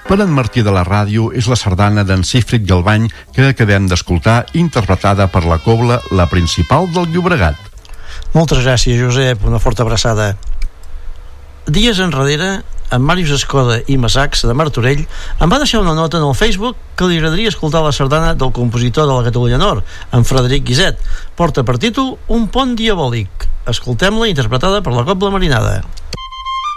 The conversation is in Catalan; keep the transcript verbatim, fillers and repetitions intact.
Per en Martí de la Ràdio és la sardana d'en Cífric Galbany que acabem d'escoltar, interpretada per la cobla La Principal del Llobregat. Moltes gràcies, Josep, una forta abraçada. Dies enrere, en Màrius Escoda i Massacs de Martorell em va deixar una nota en el Facebook que li agradaria escoltar la sardana del compositor de la Catalunya Nord, en Frederic Guiset. Porta per títol Un pont diabòlic. Escoltem-la, interpretada per la Cobla Marinada.